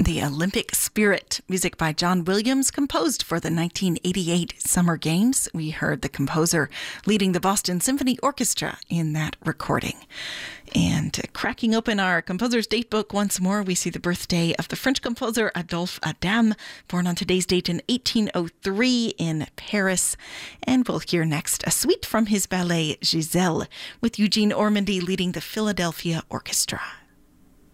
The Olympic Spirit, music by John Williams, composed for the 1988 Summer Games. We heard the composer leading the Boston Symphony Orchestra in that recording. And cracking open our composer's datebook once more, we see the birthday of the French composer Adolphe Adam, born on today's date in 1803 in Paris. And we'll hear next a suite from his ballet Giselle, with Eugene Ormandy leading the Philadelphia Orchestra.